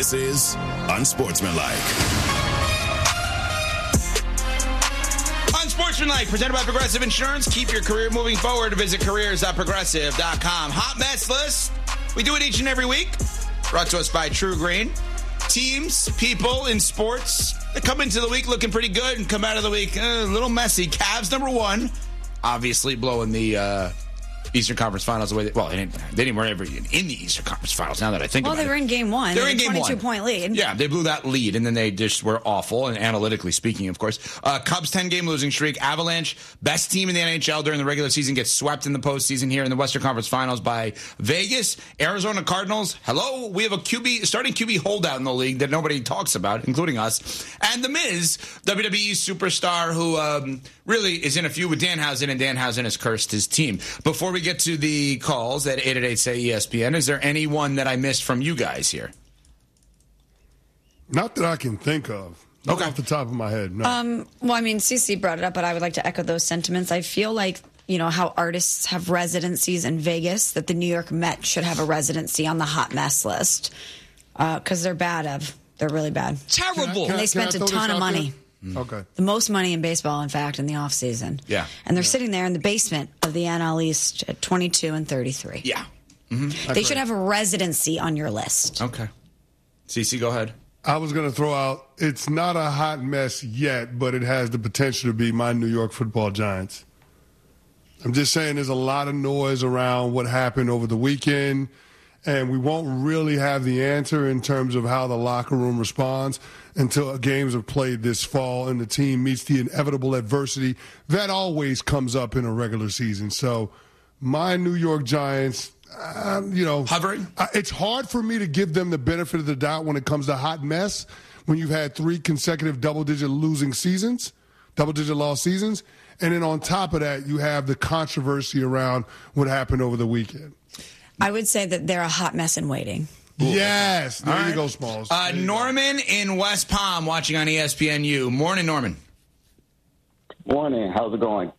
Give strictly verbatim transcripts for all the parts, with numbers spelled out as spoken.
This is Unsportsmanlike. Unsportsmanlike, presented by Progressive Insurance. Keep your career moving forward. Visit careers dot progressive dot com. Hot mess list. We do it each and every week. Brought to us by True Green. Teams, people in sports that come into the week looking pretty good and come out of the week uh, a little messy. Cavs, number one, obviously blowing the uh, Eastern Conference Finals away. Well, they didn't, they didn't were ever in the Eastern Conference Finals, now that I think well, about it. Well, they were in game one. They were in game one. twenty-two point lead. Yeah, they blew that lead, and then they just were awful, and analytically speaking, of course. Uh, Cubs ten-game losing streak. Avalanche, best team in the N H L during the regular season, gets swept in the postseason here in the Western Conference Finals by Vegas. Arizona Cardinals, hello, we have a Q B, starting Q B holdout in the league that nobody talks about, including us. And The Miz, W W E superstar who um, really is in a feud with Danhausen, and Danhausen has cursed his team. Before we get to the calls at eight eight eight say E S P N, is there anyone that I missed from you guys here? Not that I can think of. Not Okay. off the top of my head, no. Um, well, I mean, Cece brought it up, but I would like to echo those sentiments. I feel like, you know, how artists have residencies in Vegas, that the New York Mets should have a residency on the hot mess list. Because uh, they're bad of. They're really bad. Terrible. Can I- And they can I spent a throw this ton of out money. there? Okay. The most money in baseball, in fact, in the offseason. Yeah. And they're sitting there in the basement of the N L East at twenty-two and thirty-three. Yeah. They should have a residency on your list. Okay. Cece, go ahead. I was going to throw out, it's not a hot mess yet, but it has the potential to be my New York Football Giants. I'm just saying there's a lot of noise around what happened over the weekend, and we won't really have the answer in terms of how the locker room responds until games are played this fall and the team meets the inevitable adversity that always comes up in a regular season. So my New York Giants, um, you know, Hovering? Uh, it's hard for me to give them the benefit of the doubt when it comes to hot mess when you've had three consecutive double-digit losing seasons, double-digit loss seasons, and then on top of that, you have the controversy around what happened over the weekend. I would say that they're a hot mess in waiting. Yes, there All you right. go, Smalls. Uh, There you go. Norman in West Palm watching on E S P N U. Morning, Norman. Morning. How's it going?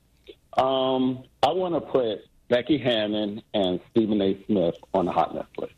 Um, I want to put Becky Hammon and Stephen A. Smith on the hot mess list.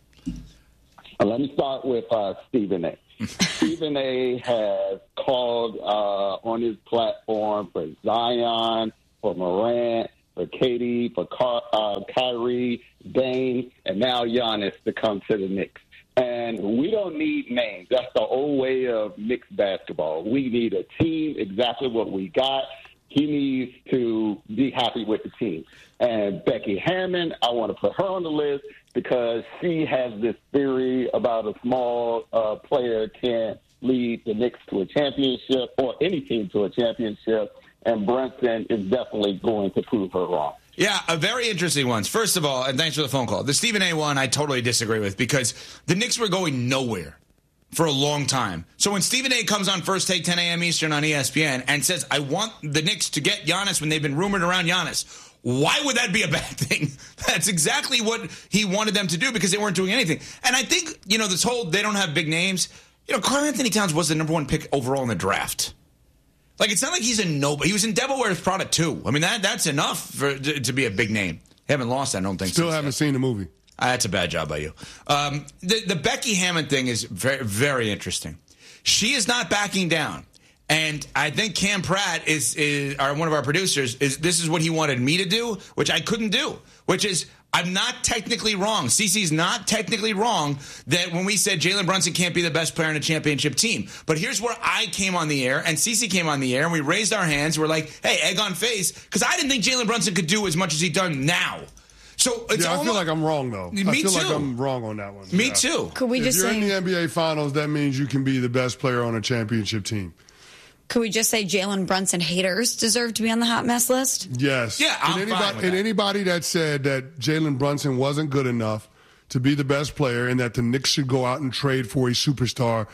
Uh, let me start with uh, Stephen A. Stephen A. has called uh, on his platform for Zion, for Morant, for Katie, for Car- uh, Kyrie, Dane, and now Giannis to come to the Knicks. And we don't need names. That's the old way of Knicks basketball. We need a team, exactly what we got. He needs to be happy with the team. And Becky Hammon, I want to put her on the list because she has this theory about a small uh, player can't lead the Knicks to a championship or any team to a championship. And Brunson is definitely going to prove her wrong. Yeah, a very interesting ones. First of all, and thanks for the phone call. The Stephen A. one I totally disagree with because the Knicks were going nowhere for a long time. So when Stephen A. comes on First Take ten a.m. Eastern on E S P N and says, I want the Knicks to get Giannis when they've been rumored around Giannis, why would that be a bad thing? That's exactly what he wanted them to do because they weren't doing anything. And I think, you know, this whole they don't have big names. You know, Karl Anthony Towns was the number one pick overall in the draft. Like, it's not like he's a nobody. He was in Devil Wears Prada too. I mean, that that's enough for to, to be a big name. They haven't lost that, I don't think. Still since haven't then. seen the movie. Uh, that's a bad job by you. Um, the, the Becky Hammon thing is very, very interesting. She is not backing down. And I think Cam Pratt is, is our, one of our producers. Is this is what he wanted me to do, which I couldn't do, which is I'm not technically wrong. Cece's not technically wrong that when we said Jalen Brunson can't be the best player in a championship team. But here's where I came on the air and Cece came on the air and we raised our hands. We're like, hey, egg on face, because I didn't think Jalen Brunson could do as much as he's done now. So it's Yeah, I almost, feel like I'm wrong, though. Me I feel too. like I'm wrong on that one. Me Yeah. too. Could we If just you're say in the N B A Finals, that means you can be the best player on a championship team. could we just say Jalen Brunson haters deserve to be on the hot mess list? Yes. Yeah, I'm and fine anybody, with and that. anybody that said that Jalen Brunson wasn't good enough to be the best player and that the Knicks should go out and trade for a superstar,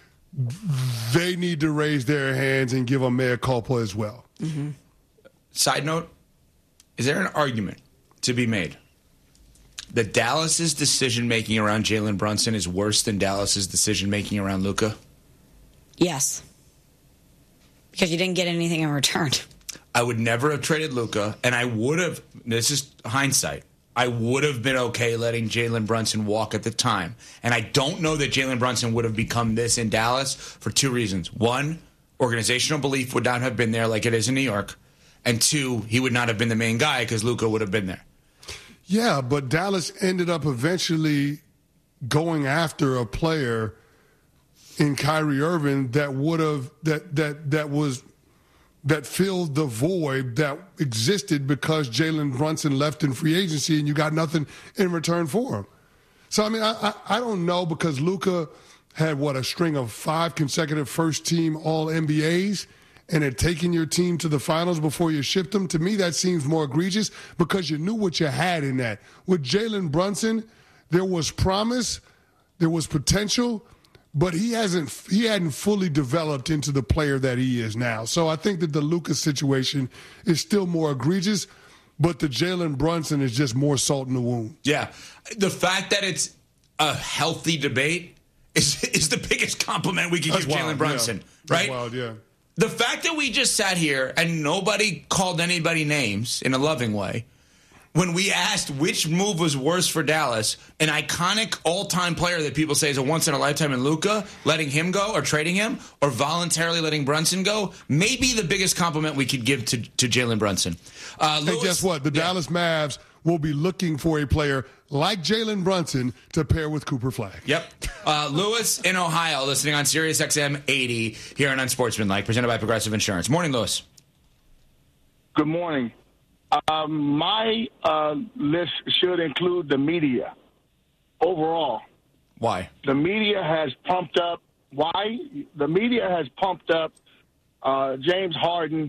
they need to raise their hands and give a mea culpa as well. Mm-hmm. Side note, is there an argument to be made that Dallas's decision-making around Jalen Brunson is worse than Dallas's decision-making around Luka? Yes. Because you didn't get anything in return. I would never have traded Luka, and I would have, this is hindsight, I would have been okay letting Jalen Brunson walk at the time. And I don't know that Jalen Brunson would have become this in Dallas for two reasons. One, organizational belief would not have been there like it is in New York. And two, he would not have been the main guy because Luka would have been there. Yeah, but Dallas ended up eventually going after a player in Kyrie Irving that would have that that that was that filled the void that existed because Jalen Brunson left in free agency and you got nothing in return for him. So I mean, I I, I don't know, because Luka had what a string of five consecutive first team All N B As and had taken your team to the finals before you shipped them. To me, that seems more egregious because you knew what you had in that. With Jalen Brunson, there was promise, there was potential, but he hasn't he hadn't fully developed into the player that he is now. So I think that the Luka situation is still more egregious, but the Jalen Brunson is just more salt in the wound. Yeah. The fact that it's a healthy debate is is the biggest compliment we can That's give wild, Jalen Brunson, yeah. right? That's wild, yeah. The fact that we just sat here and nobody called anybody names in a loving way, when we asked which move was worse for Dallas, an iconic all-time player that people say is a once-in-a-lifetime in Luka, letting him go or trading him, or voluntarily letting Brunson go, maybe the biggest compliment we could give to, to Jalen Brunson. Uh, Hey, Lewis, guess what? The yeah. Dallas Mavs will be looking for a player like Jalen Brunson to pair with Cooper Flagg. Yep. Uh, Lewis in Ohio, listening on Sirius X M eighty here on Unsportsmanlike, presented by Progressive Insurance. Morning, Lewis. Good morning. Um, my uh, list should include the media overall. Why? The media has pumped up. Why? The media has pumped up uh, James Harden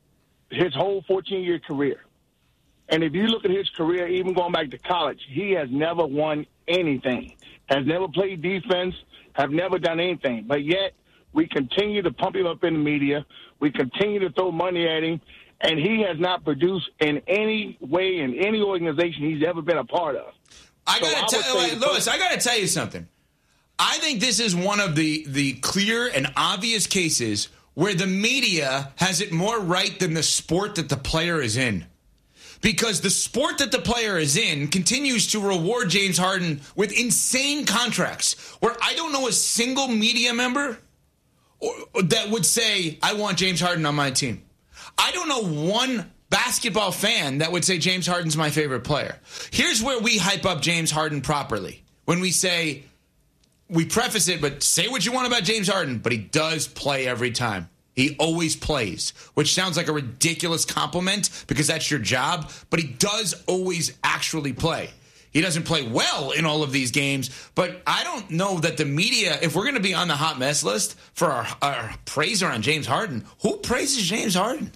his whole fourteen-year career. And if you look at his career, even going back to college, he has never won anything, has never played defense, have never done anything. But yet we continue to pump him up in the media. We continue to throw money at him. And he has not produced in any way in any organization he's ever been a part of. I So gotta I tell would you, say- Lewis, I gotta tell you something. I think this is one of the, the clear and obvious cases where the media has it more right than the sport that the player is in. Because the sport that the player is in continues to reward James Harden with insane contracts where I don't know a single media member or, or that would say, I want James Harden on my team. I don't know one basketball fan that would say James Harden's my favorite player. Here's where we hype up James Harden properly. When we say, we preface it, but say what you want about James Harden, but he does play every time. He always plays, which sounds like a ridiculous compliment because that's your job, but he does always actually play. He doesn't play well in all of these games, but I don't know that the media, if we're going to be on the hot mess list for our, our praiser on James Harden, who praises James Harden?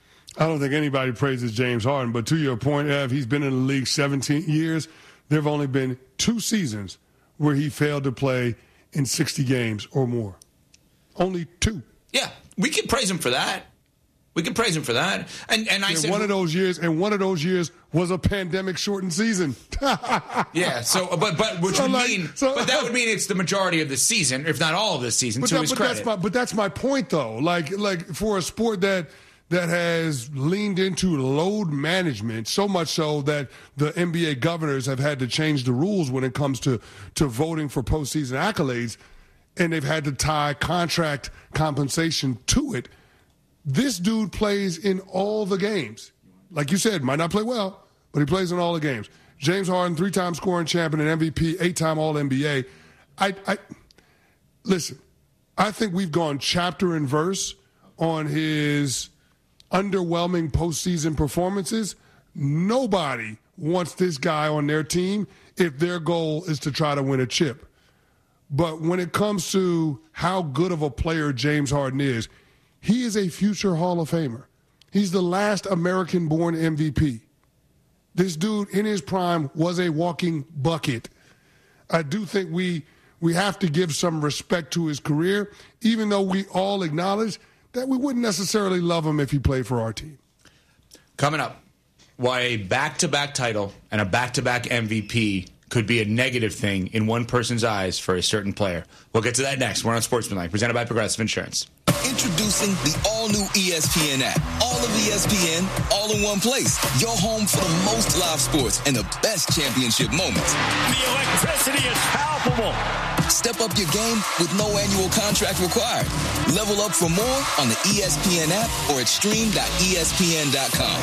I don't think anybody praises James Harden, but to your point, Ev, he's been in the league seventeen years. There have only been two seasons where he failed to play in sixty games or more. Only two. Yeah, we can praise him for that. We can praise him for that. And and I And said one of those years, and one of those years was a pandemic-shortened season. yeah. So, but but which So, would like, mean, so- but that would mean it's the majority of the season, if not all of the season, But, to that, his but credit. that's my but that's my point though. Like like for a sport that that has leaned into load management so much so that the N B A governors have had to change the rules when it comes to to voting for postseason accolades, and they've had to tie contract compensation to it. This dude plays in all the games. Like you said, might not play well, but he plays in all the games. James Harden, three-time scoring champion and M V P, eight-time All N B A. I, I listen, I think we've gone chapter and verse on his underwhelming postseason performances. Nobody wants this guy on their team if their goal is to try to win a chip. But when it comes to how good of a player James Harden is, he is a future Hall of Famer. He's the last American-born M V P. This dude, in his prime, was a walking bucket. I do think we we have to give some respect to his career, even though we all acknowledge that we wouldn't necessarily love him if he played for our team. Coming up, why a back-to-back title and a back-to-back M V P could be a negative thing in one person's eyes for a certain player. We'll get to that next. We're on Sportsmanlike, presented by Progressive Insurance. Introducing the all-new E S P N app. All of E S P N, all in one place. Your home for the most live sports and the best championship moments. The electricity is palpable. Step up your game with no annual contract required. Level up for more on the E S P N app or at stream dot E S P N dot com.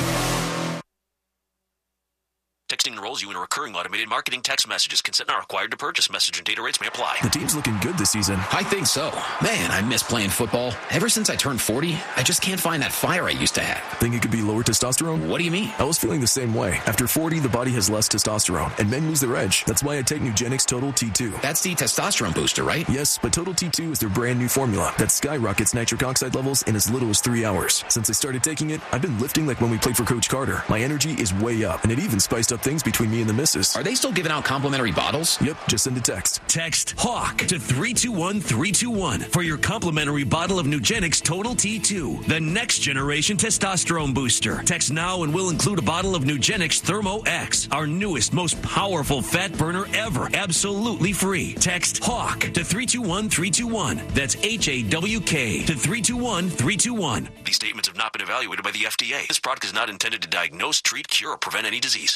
Texting enrolls you in a recurring automated marketing text messages. Consent not required to purchase. Message and data rates may apply. The team's looking good this season. I think so. Man, I miss playing football. Ever since I turned forty, I just can't find that fire I used to have. Think it could be lower testosterone? What do you mean? I was feeling the same way. After forty, the body has less testosterone, and men lose their edge. That's why I take Nugenix Total T two. That's the testosterone booster, right? Yes, but Total T two is their brand new formula that skyrockets nitric oxide levels in as little as three hours. Since I started taking it, I've been lifting like when we played for Coach Carter. My energy is way up, and it even spiced up things between me and the missus. Are they still giving out complimentary bottles? Yep, just send a text. Text HAWK to three two one three two one for your complimentary bottle of Nugenix Total T two, the next generation testosterone booster. Text now and we'll include a bottle of Nugenix Thermo X, our newest, most powerful fat burner ever, absolutely free. Text HAWK to three two one three two one. That's H A W K to three two one three two one. These statements have not been evaluated by the F D A. This product is not intended to diagnose, treat, cure, or prevent any disease.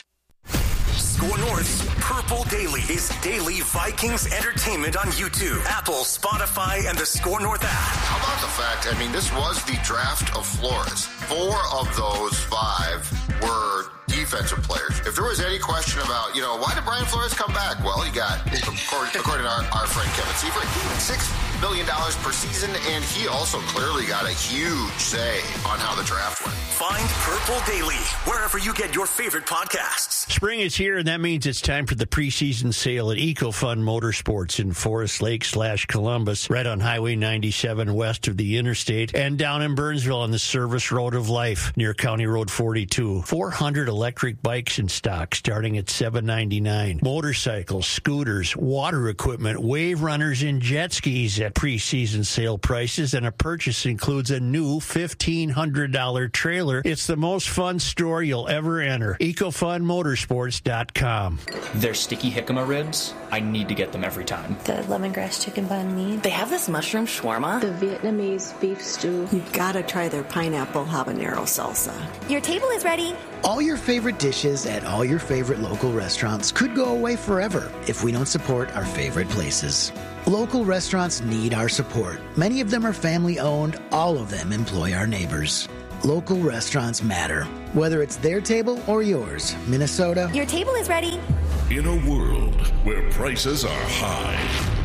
Score North's Purple Daily is daily Vikings entertainment on YouTube, Apple, Spotify, and the Score North app. How about the fact, I mean, this was the draft of Flores. Four of those five were defensive players. If there was any question about, you know, why did Brian Flores come back? Well, you got, according, according to our, our friend Kevin Seifert, six million dollars per season, and he also clearly got a huge say on how the draft went. Find Purple Daily wherever you get your favorite podcasts. Spring is here, and that means it's time for the preseason sale at EcoFun Motorsports in Forest Lake slash Columbus, right on Highway ninety-seven west of the interstate, and down in Burnsville on the Service Road of Life near County Road forty-two. four hundred electric bikes in stock starting at seven ninety-nine. Motorcycles, scooters, water equipment, wave runners, and jet skis at preseason sale prices, and a purchase includes a new fifteen hundred dollars trailer. It's the most fun store you'll ever enter. eco fun motorsports dot com. Their sticky jicama ribs, I need to get them every time. The lemongrass chicken banh mi. They have this mushroom shawarma. The Vietnamese beef stew. You've got to try their pineapple habanero salsa. Your table is ready. All your favorite dishes at all your favorite local restaurants could go away forever if we don't support our favorite places. Local restaurants need our support. Many of them are family-owned. All of them employ our neighbors. Local restaurants matter, whether it's their table or yours. Minnesota. Your table is ready. In a world where prices are high,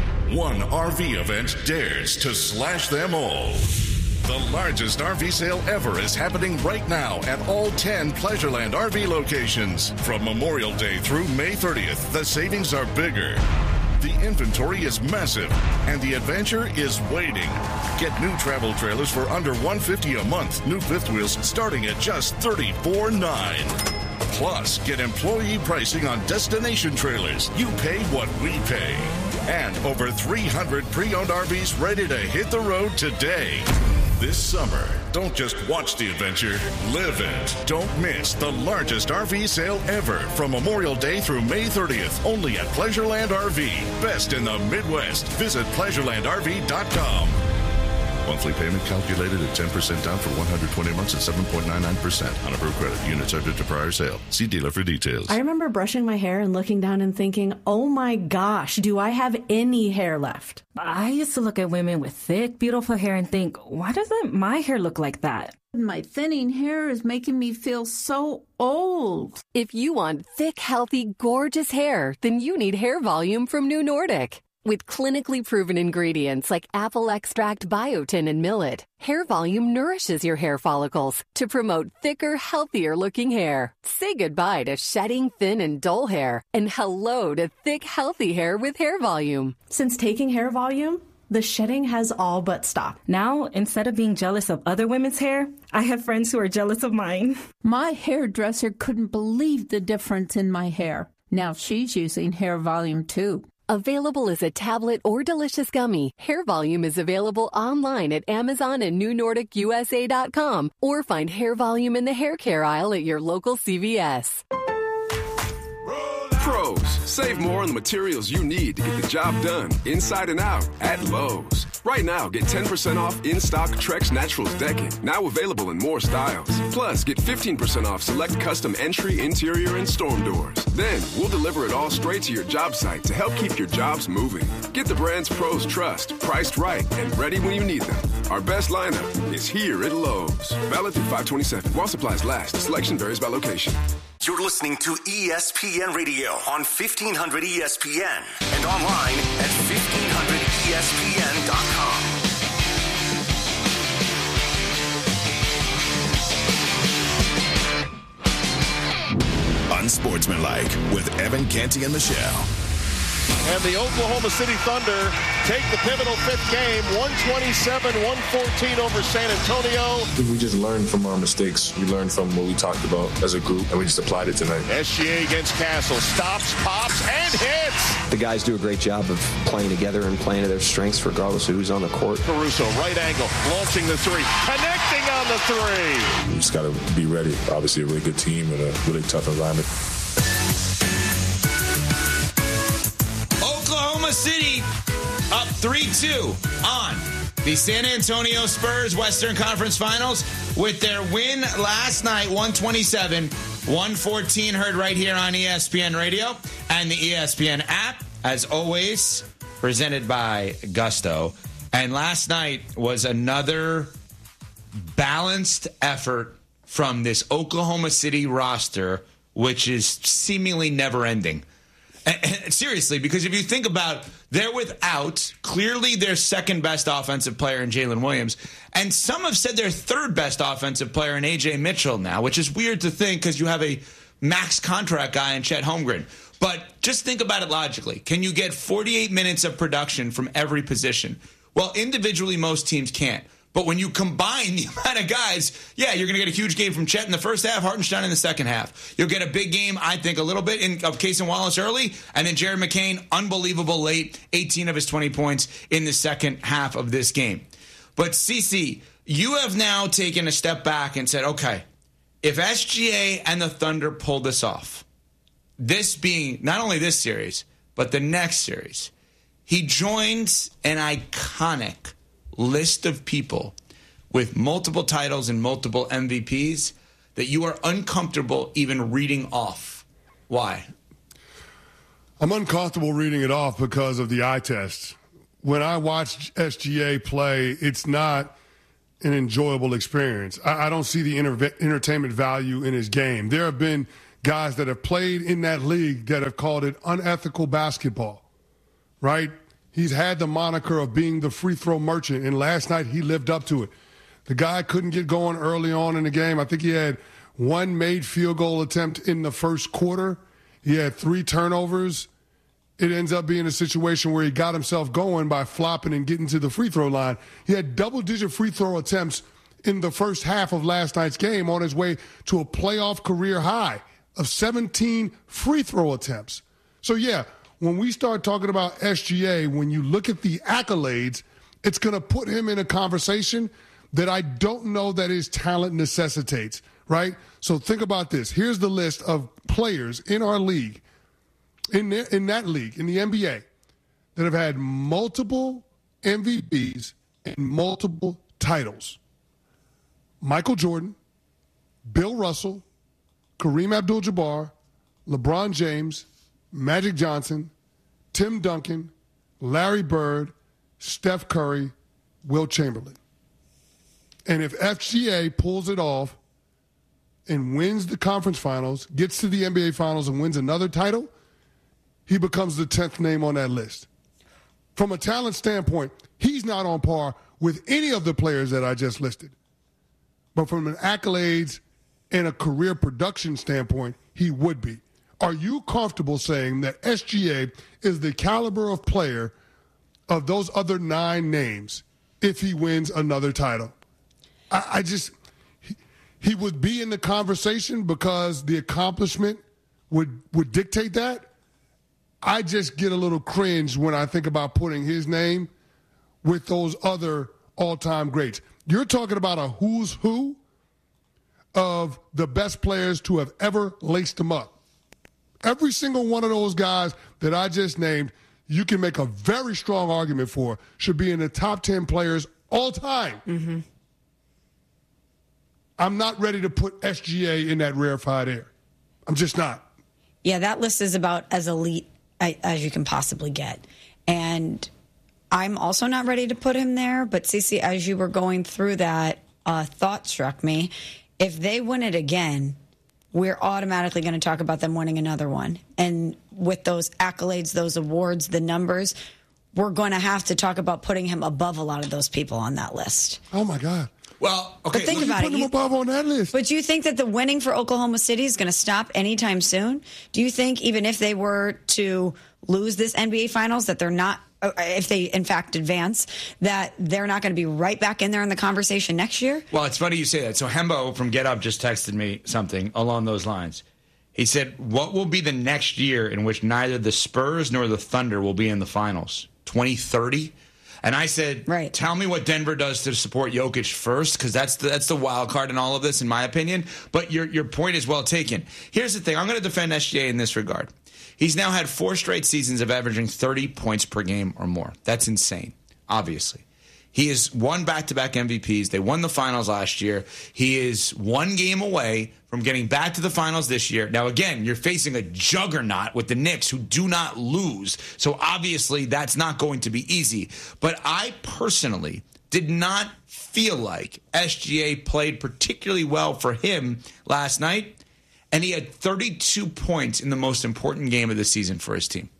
one R V event dares to slash them all. The largest R V sale ever is happening right now at all ten Pleasureland R V locations. From Memorial Day through May thirtieth, the savings are bigger. The inventory is massive, and the adventure is waiting. Get new travel trailers for under one hundred fifty dollars a month. New fifth wheels starting at just thirty-four dollars and nine cents. Plus, get employee pricing on destination trailers. You pay what we pay. And over three hundred pre-owned R Vs ready to hit the road today. This summer, don't just watch the adventure, live it. Don't miss the largest R V sale ever from Memorial Day through May thirtieth, only at Pleasureland R V. Best in the Midwest. Visit pleasureland r v dot com. Monthly payment calculated at ten percent down for one hundred twenty months at seven point nine nine percent on approved credit. Unit subject to prior sale. See dealer for details. I remember brushing my hair and looking down and thinking, oh my gosh, do I have any hair left? I used to look at women with thick, beautiful hair and think, why doesn't my hair look like that? My thinning hair is making me feel so old. If you want thick, healthy, gorgeous hair, then you need Hair Volume from New Nordic. With clinically proven ingredients like apple extract, biotin, and millet, Hair Volume nourishes your hair follicles to promote thicker, healthier-looking hair. Say goodbye to shedding, thin, and dull hair, and hello to thick, healthy hair with Hair Volume. Since taking Hair Volume, the shedding has all but stopped. Now, instead of being jealous of other women's hair, I have friends who are jealous of mine. My hairdresser couldn't believe the difference in my hair. Now she's using Hair Volume too. Available as a tablet or delicious gummy, Hair Volume is available online at Amazon and new nordic u s a dot com, or find Hair Volume in the hair care aisle at your local C V S. Pros, save more on the materials you need to get the job done inside and out at Lowe's. Right now, get ten percent off in-stock Trex Naturals decking, now available in more styles. Plus, get fifteen percent off select custom entry, interior, and storm doors. Then, we'll deliver it all straight to your job site to help keep your jobs moving. Get the brands pros trust, priced right, and ready when you need them. Our best lineup is here at Lowe's. Valid through five twenty-seven. While supplies last, selection varies by location. You're listening to E S P N Radio on fifteen hundred E S P N and online at fifteen hundred E S P N dot com. Unsportsmanlike with Evan Canty and Michelle. And the Oklahoma City Thunder take the pivotal fifth game, one twenty-seven one fourteen over San Antonio. I think we just learned from our mistakes. We learned from what we talked about as a group, and we just applied it tonight. S G A against Castle. Stops, pops, and hits. The guys do a great job of playing together and playing to their strengths regardless of who's on the court. Caruso, right angle, launching the three, connecting on the three. We just got to be ready. Obviously a really good team and a really tough environment. Oklahoma City up three two on the San Antonio Spurs Western Conference Finals with their win last night, one twenty-seven one fourteen, heard right here on E S P N Radio and the E S P N app, as always, presented by Gusto. And last night was another balanced effort from this Oklahoma City roster, which is seemingly never-ending. And seriously, because if you think about, they're without clearly their second best offensive player in Jalen Williams, and some have said their third best offensive player in A J Mitchell now, which is weird to think because you have a max contract guy in Chet Holmgren. But just think about it logically. Can you get forty-eight minutes of production from every position? Well, individually, most teams can't. But when you combine the amount of guys, yeah, you're going to get a huge game from Chet in the first half, Hartenstein in the second half. You'll get a big game, I think, a little bit in, of Case and Wallace early, and then Jared McCain, unbelievable late, eighteen of his twenty points in the second half of this game. But, Cece, you have now taken a step back and said, okay, if S G A and the Thunder pull this off, this being not only this series, but the next series, he joins an iconic list of people with multiple titles and multiple M V Ps that you are uncomfortable even reading off. Why? I'm uncomfortable reading it off because of the eye test. When I watch S G A play, it's not an enjoyable experience. I, I don't see the inter- entertainment value in his game. There have been guys that have played in that league that have called it unethical basketball, right? He's had the moniker of being the free throw merchant, and last night he lived up to it. The guy couldn't get going early on in the game. I think he had one made field goal attempt in the first quarter. He had three turnovers. It ends up being a situation where he got himself going by flopping and getting to the free throw line. He had double-digit free throw attempts in the first half of last night's game on his way to a playoff career high of seventeen free throw attempts. So, yeah, when we start talking about S G A, when you look at the accolades, it's going to put him in a conversation that I don't know that his talent necessitates, right? So think about this. Here's the list of players in our league, in, their, in that league, in the N B A, that have had multiple M V Ps and multiple titles. Michael Jordan, Bill Russell, Kareem Abdul-Jabbar, LeBron James, Magic Johnson, Tim Duncan, Larry Bird, Steph Curry, Wilt Chamberlain. And if F G A pulls it off and wins the conference finals, gets to the N B A finals and wins another title, he becomes the tenth name on that list. From a talent standpoint, he's not on par with any of the players that I just listed. But from an accolades and a career production standpoint, he would be. Are you comfortable saying that S G A is the caliber of player of those other nine names if he wins another title? I, I just, he, he would be in the conversation because the accomplishment would, would dictate that. I just get a little cringe when I think about putting his name with those other all-time greats. You're talking about a who's who of the best players to have ever laced them up. Every single one of those guys that I just named, you can make a very strong argument for should be in the top ten players all time. Mm-hmm. I'm not ready to put S G A in that rarefied air. I'm just not. Yeah, that list is about as elite as you can possibly get. And I'm also not ready to put him there. But, Cece, as you were going through that, a thought struck me. If they win it again, we're automatically going to talk about them winning another one. And with those accolades, those awards, the numbers, we're going to have to talk about putting him above a lot of those people on that list. Oh, my God. Well, okay. But think well, about you it. put him above on that list. But do you think that the winning for Oklahoma City is going to stop anytime soon? Do you think even if they were to lose this N B A Finals, that they're not, if they in fact advance, that they're not going to be right back in there in the conversation next year? Well, it's funny you say that. So Hembo from Get Up just texted me something along those lines. He said, what will be the next year in which neither the Spurs nor the Thunder will be in the finals? twenty thirty? And I said, right. Tell me what Denver does to support Jokic first, because that's the, that's the wild card in all of this, in my opinion. But your your point is well taken. Here's the thing. I'm going to defend S G A in this regard. He's now had four straight seasons of averaging thirty points per game or more. That's insane, obviously. He has won back-to-back M V Ps. They won the finals last year. He is one game away from getting back to the finals this year. Now, again, you're facing a juggernaut with the Knicks who do not lose. So, obviously, that's not going to be easy. But I personally did not feel like S G A played particularly well for him last night. And he had thirty-two points in the most important game of the season for his team.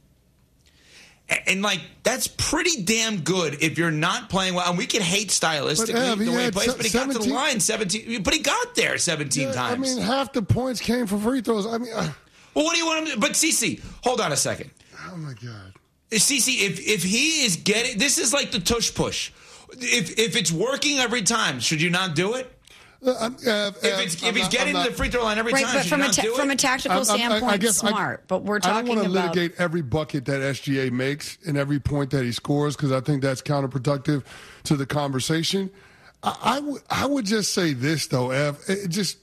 And, like, that's pretty damn good if you're not playing well. And we can hate stylistically Ev, the way he plays, se- but he got to the line seventeen. But he got there seventeen yeah, times. I mean, half the points came from free throws. I mean, uh, well, what do you want him to do? But, Cece, hold on a second. Oh, my God. Cece, if, if he is getting – this is like the tush push. If, if it's working every time, should you not do it? Uh, uh, if it's, if he's not, getting to the free throw line every right, time, but from a, ta- from a tactical I'm, standpoint, I, I guess smart. I, but we're talking about... I don't want to litigate every bucket that S G A makes and every point that he scores, because I think that's counterproductive to the conversation. I, I, w- I would just say this, though, Ev. It just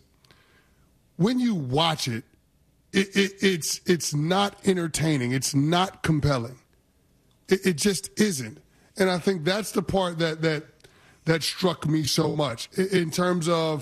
when you watch it, it, it it's it's not entertaining. It's not compelling. It, it just isn't. And I think that's the part that that that struck me so much in, in terms of,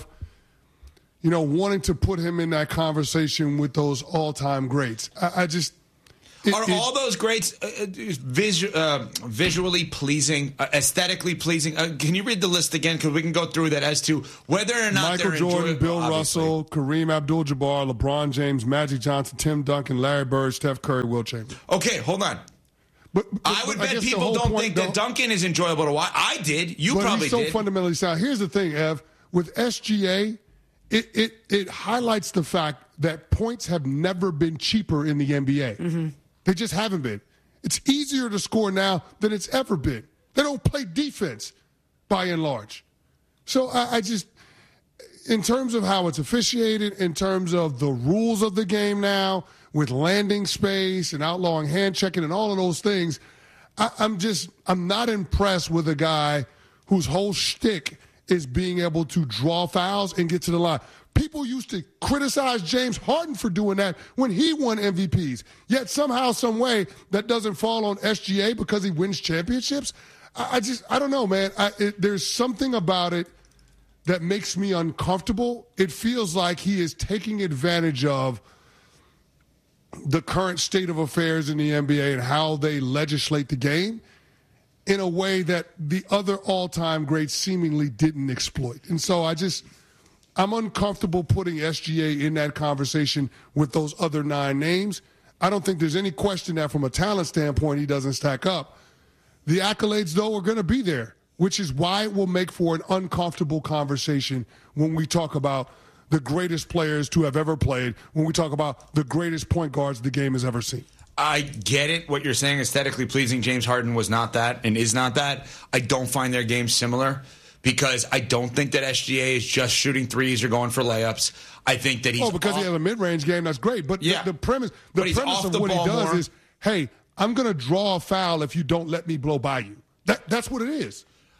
you know, wanting to put him in that conversation with those all-time greats. I, I just... It, Are it, all those greats uh, visu- uh, visually pleasing, uh, aesthetically pleasing? Uh, can you read the list again? Because we can go through that as to whether or not Michael they're Jordan, enjoyable. Bill Obviously. Russell, Kareem Abdul-Jabbar, LeBron James, Magic Johnson, Tim Duncan, Larry Bird, Steph Curry, Wilt Chamberlain. Okay, hold on. But, but, I would but bet I people don't point, think though, that Duncan is enjoyable to watch. I did. You but probably he's so did. fundamentally sound. Here's the thing, Ev. With S G A, it, it, it highlights the fact that points have never been cheaper in the N B A. Mm-hmm. They just haven't been. It's easier to score now than it's ever been. They don't play defense, by and large. So I, I just, in terms of how it's officiated, in terms of the rules of the game now, with landing space and outlawing hand checking and all of those things, I, I'm just, I'm not impressed with a guy whose whole shtick is being able to draw fouls and get to the line. People used to criticize James Harden for doing that when he won M V Ps. Yet somehow, some way, that doesn't fall on S G A because he wins championships. I, I just, I don't know, man. I, it, there's something about it that makes me uncomfortable. It feels like he is taking advantage of the current state of affairs in the N B A and how they legislate the game in a way that the other all-time greats seemingly didn't exploit. And so I just, I'm uncomfortable putting S G A in that conversation with those other nine names. I don't think there's any question that from a talent standpoint he doesn't stack up. The accolades, though, are going to be there, which is why it will make for an uncomfortable conversation when we talk about the greatest players to have ever played, when we talk about the greatest point guards the game has ever seen. I get it, what you're saying, aesthetically pleasing. James Harden was not that and is not that. I don't find their games similar because I don't think that S G A is just shooting threes or going for layups. I think that he's... Oh, because off- he has a mid-range game, that's great. But yeah. the, the premise, the But he's premise off of the what he ball does more. is, hey, I'm going to draw a foul if you don't let me blow by you. That, that's what it is.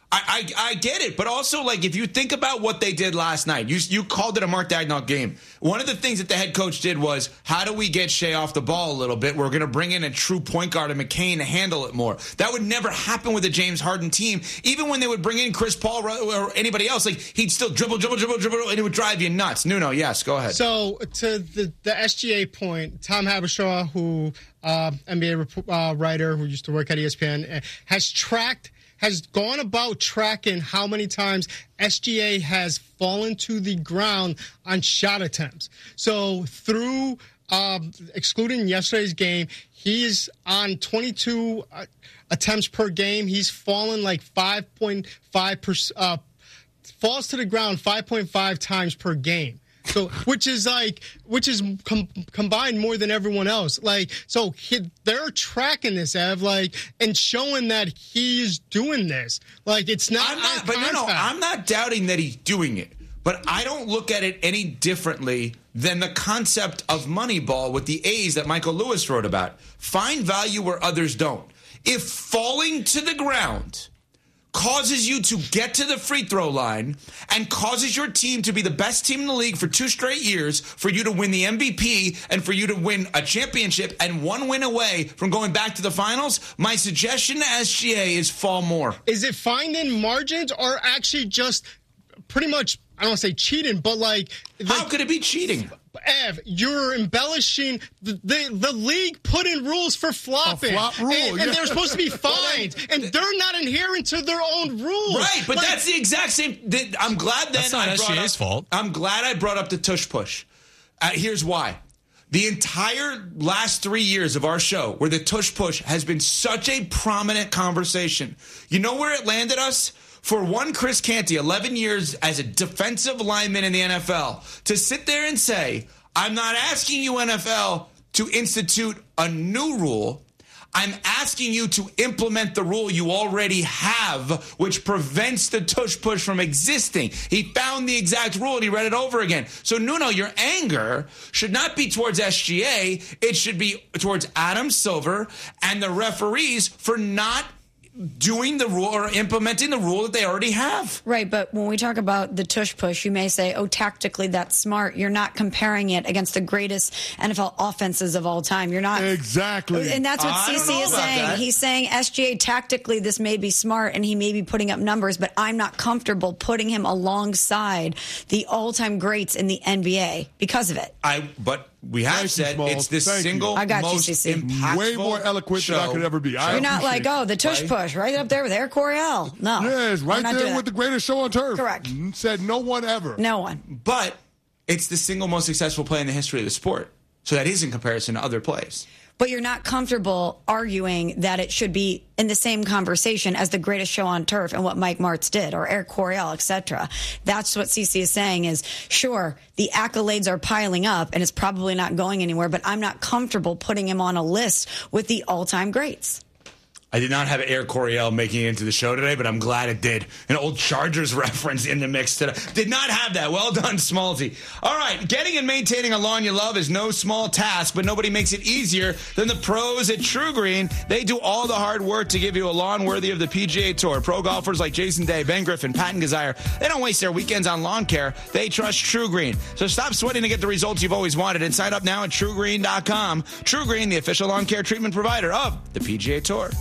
I, I I get it, but also, like, if you think about what they did last night, you you called it a Mark Daigneault game. One of the things that the head coach did was, how do we get Shea off the ball a little bit? We're going to bring in a true point guard and McCain to handle it more. That would never happen with a James Harden team. Even when they would bring in Chris Paul or anybody else, like, he'd still dribble, dribble, dribble, dribble, and it would drive you nuts. Nuno, yes, go ahead. So, to the, the S G A point, Tom Habershaw, who uh, N B A uh, writer who used to work at E S P N, has tracked has gone about tracking how many times S G A has fallen to the ground on shot attempts. So through, um, excluding yesterday's game, he's on twenty-two uh, attempts per game. He's fallen like five point five percent, uh, falls to the ground five point five times per game. So, which is like, which is com- combined more than everyone else. Like, so he, they're tracking this, Ev, like, and showing that he's doing this. Like, it's not. I'm not but no, no, I'm not doubting that he's doing it. But I don't look at it any differently than the concept of Moneyball with the A's that Michael Lewis wrote about. Find value where others don't. If falling to the ground causes you to get to the free throw line and causes your team to be the best team in the league for two straight years, for you to win the M V P and for you to win a championship and one win away from going back to the finals, my suggestion to S G A is fall more. Is it finding margins or actually just pretty much, I don't want to say cheating, but like... How like, could it be cheating? Ev, you're embellishing. The, the the league put in rules for flopping. A flop rule, and, yeah. and they're supposed to be fined. And they're not adhering to their own rules. Right, but like, that's the exact same. I'm glad then That's not I S brought G A's up, fault. I'm glad I brought up the tush push. Uh, here's why. The entire last three years of our show, where the tush push has been such a prominent conversation, you know where it landed us? For one, Chris Canty, eleven years as a defensive lineman in the N F L, to sit there and say, I'm not asking you, N F L, to institute a new rule. I'm asking you to implement the rule you already have, which prevents the tush push from existing. He found the exact rule and he read it over again. So, Nuno, your anger should not be towards S G A. It should be towards Adam Silver and the referees for not doing the rule or implementing the rule that they already have. Right, but when we talk about the tush push, you may say, oh, tactically that's smart. You're not comparing it against the greatest N F L offenses of all time. You're not. Exactly. And that's what I C C is saying. That. He's saying S G A tactically this may be smart and he may be putting up numbers, but I'm not comfortable putting him alongside the all-time greats in the N B A because of it. I But we have Thank said you, it's the Thank single I got you, most C C. impactful Way more eloquent show. than I could ever be. I You're not like, oh, the tush Right? push right up there with Eric Coryell. No. Yes, right there with the greatest show on turf. Correct. Said no one ever. No one. But it's the single most successful play in the history of the sport. So that is in comparison to other plays. But you're not comfortable arguing that it should be in the same conversation as the greatest show on turf and what Mike Martz did or Eric Coryell, et cetera. That's what C C is saying is, sure, the accolades are piling up and it's probably not going anywhere, but I'm not comfortable putting him on a list with the all-time greats. I did not have Eric Coryell making it into the show today, but I'm glad it did. An old Chargers reference in the mix today. Did not have that. Well done, Smallsy. All right, getting and maintaining a lawn you love is no small task, but nobody makes it easier than the pros at True Green. They do all the hard work to give you a lawn worthy of the P G A Tour. Pro golfers like Jason Day, Ben Griffin, Patton Gazire, they don't waste their weekends on lawn care. They trust True Green. So stop sweating to get the results you've always wanted and sign up now at True Green dot com. True Green, the official lawn care treatment provider of the P G A Tour.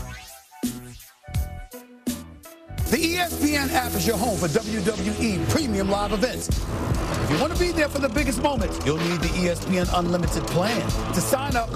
The E S P N app is your home for W W E premium live events. If you want to be there for the biggest moments, you'll need the E S P N Unlimited plan. To sign up, go